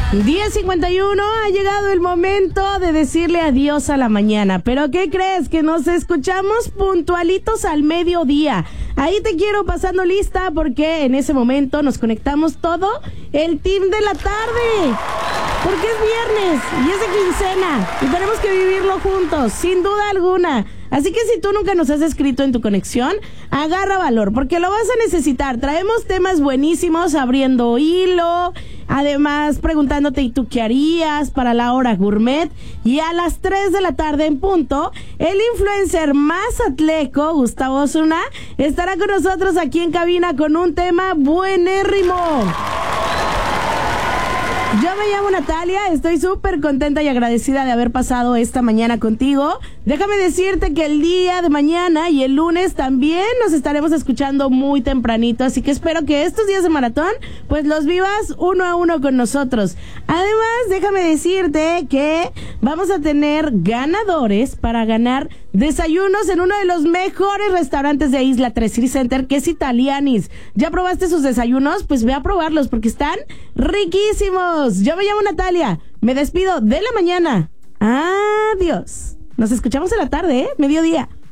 10:51, ha llegado el momento de decirle adiós a la mañana. ¿Pero qué crees? Que nos escuchamos puntualitos al mediodía. Ahí te quiero pasando lista porque en ese momento nos conectamos todo el team de la tarde. Porque es viernes y es de quincena y tenemos que vivirlo juntos, sin duda alguna. Así que si tú nunca nos has escrito en tu conexión, agarra valor, porque lo vas a necesitar. Traemos temas buenísimos, abriendo hilo, además preguntándote ¿y tú qué harías? Para la hora gourmet. Y a las 3 de la tarde en punto, el influencer más atleco, Gustavo Osuna, estará con nosotros aquí en cabina con un tema buenérrimo. Yo me llamo Natalia, estoy súper contenta y agradecida de haber pasado esta mañana contigo. Déjame decirte que el día de mañana y el lunes también nos estaremos escuchando muy tempranito, así que espero que estos días de maratón pues los vivas uno a uno con nosotros. Además, déjame decirte que vamos a tener ganadores para ganar desayunos en uno de los mejores restaurantes de Isla 3 City Center, que es Italianis. ¿Ya probaste sus desayunos? Pues ve a probarlos porque están riquísimos. Yo me llamo Natalia, me despido de la mañana. Adiós. Nos escuchamos en la tarde, mediodía.